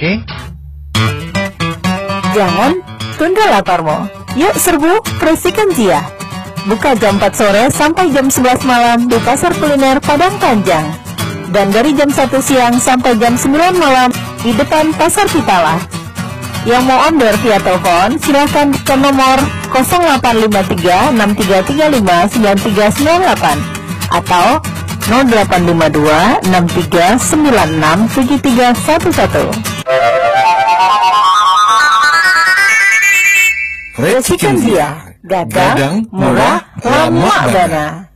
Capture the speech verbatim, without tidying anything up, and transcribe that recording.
Oke. Jangan tunda laparmu. Yuk serbu Fresikan Jia. Buka jam empat sore sampai jam sebelas malam di Pasar Kuliner Padang Panjang. Dan dari jam satu siang sampai jam sembilan malam di depan Pasar Pitala. Yang mau order via telepon, silakan ke nomor nol delapan lima tiga enam tiga tiga lima sembilan tiga sembilan delapan atau nol delapan lima dua enam tiga sembilan enam tujuh tiga satu satu. Fresikan Jia, gadang, murah, lama dana.